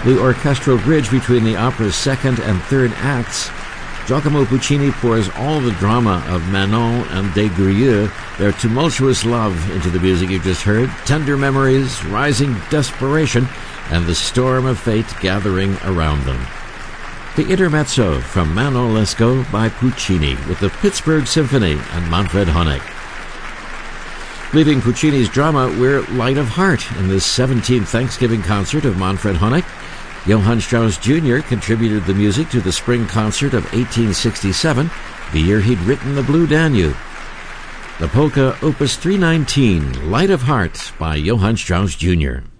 The orchestral bridge between the opera's second and third acts. Giacomo Puccini pours all the drama of Manon and Des Grieux, their tumultuous love, into the music you just heard, tender memories, rising desperation, and the storm of fate gathering around them. The Intermezzo from Manon Lescaut by Puccini with the Pittsburgh Symphony and Manfred Honeck. Leaving Puccini's drama, we're light of heart in this 17th Thanksgiving concert of Manfred Honeck. Johann Strauss Jr. contributed the music to the spring concert of 1867, the year he'd written the Blue Danube. The polka Opus 319, Light of Heart by Johann Strauss Jr.